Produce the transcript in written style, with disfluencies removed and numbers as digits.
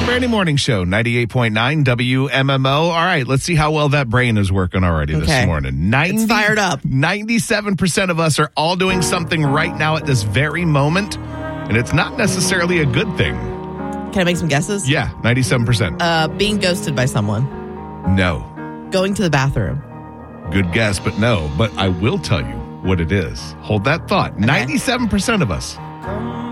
Brandy Morning Show, 98.9 WMMO. All right, let's see how well that brain is working already this morning. It's fired up. 97% of us are all doing something right now at this very moment, and it's not necessarily a good thing. Can I make some guesses? Yeah, 97%. Being ghosted by someone. No. Going to the bathroom. Good guess, but no. But I will tell you what it is. Hold that thought. Okay. 97% of us